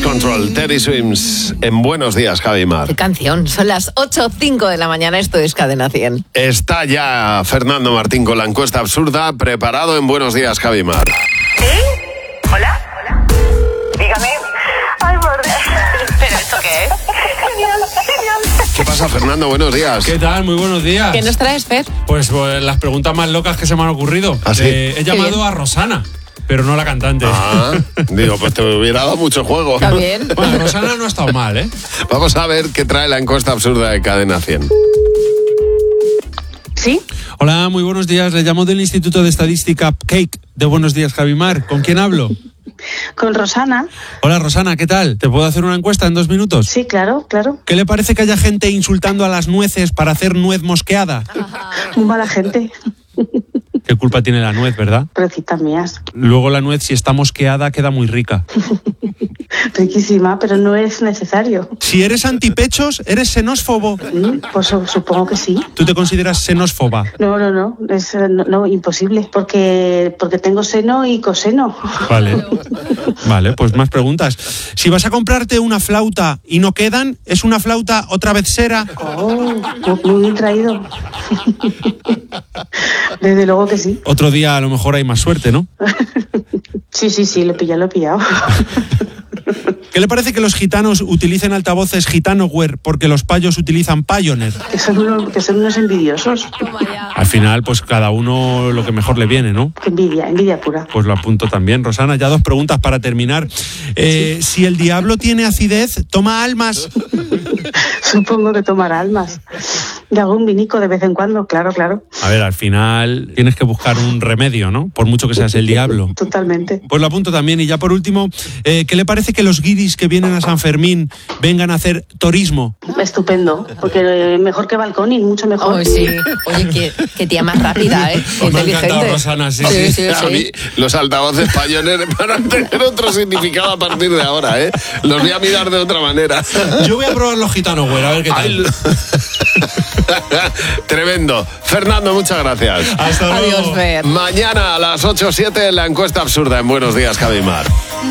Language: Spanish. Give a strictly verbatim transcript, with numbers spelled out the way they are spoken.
Control, Teddy Swims, en Buenos Días, Javi Mar. Qué canción, son las ocho cinco de la mañana, esto es Cadena cien. Está ya Fernando Martín con la encuesta absurda, preparado en Buenos Días, Javi Mar. ¿Sí? ¿Hola? ¿Hola? Dígame. Ay, por Dios. ¿Pero esto qué es? Genial, genial. ¿Qué pasa, Fernando? Buenos días. ¿Qué tal? Muy buenos días. ¿Qué nos traes, Fer? Pues, pues las preguntas más locas que se me han ocurrido. ¿Ah, sí? Eh, he llamado bien. a Rosana, pero no la cantante. Ah, digo, pues te hubiera dado mucho juego. Está bien. Bueno, Rosana no ha estado mal, ¿eh? Vamos a ver qué trae la encuesta absurda de Cadena cien. ¿Sí? Hola, muy buenos días. Le llamo del Instituto de Estadística Cake de Buenos Días, Javi Mar. ¿Con quién hablo? ¿Con Rosana? Hola, Rosana, ¿qué tal? ¿Te puedo hacer una encuesta en dos minutos? Sí, claro, claro. ¿Qué le parece que haya gente insultando a las nueces para hacer nuez mosqueada? Muy mala gente. ¿Qué culpa tiene la nuez, verdad? Precitas mías. Luego la nuez, si está mosqueada, queda muy rica. Riquísima, pero no es necesario. Si eres antipechos, eres xenófobo. Mm, Pues su- supongo que sí. ¿Tú te consideras xenófoba? No, no, no, es eh, no, no, imposible, porque porque tengo seno y coseno. Vale. Vale, pues más preguntas. Si vas a comprarte una flauta y no quedan, ¿es una flauta otra vez cera? Oh, muy- muy bien traído. Desde luego que sí. Otro día a lo mejor hay más suerte, ¿no? Sí, sí, sí, lo he pillado, lo he pillado. ¿Qué le parece que los gitanos utilicen altavoces gitanoware porque los payos utilizan Pioneer? Que son unos, que son unos envidiosos. Al final, pues cada uno lo que mejor le viene, ¿no? Qué envidia, envidia pura. Pues lo apunto también. Rosana, ya dos preguntas para terminar. Eh, si el diablo tiene acidez, toma almas. Supongo que tomará almas. Y algún vinico de vez en cuando, claro, claro. A ver, al final tienes que buscar un remedio, ¿no? Por mucho que seas el diablo. Totalmente. Pues lo apunto también. Y ya por último, eh, ¿qué le parece que los guiris que vienen a San Fermín vengan a hacer turismo? Estupendo, porque eh, mejor que balcón y mucho mejor. Oh, sí. Oye, qué, qué tía más rápida, ¿eh? Qué Me ha inteligente. encantado, Rosana, sí, sí, sí. sí, A mí, sí. los altavoces Pioneer van a tener otro significado a partir de ahora, ¿eh? Los voy a mirar de otra manera. Yo voy a probar los gitanos, güey, a ver qué tal. Ay, tremendo. Fernando, muchas gracias. Hasta luego. Adiós, Fer. Mañana a las ocho o siete la encuesta absurda en Buenos Días, Javi Mar.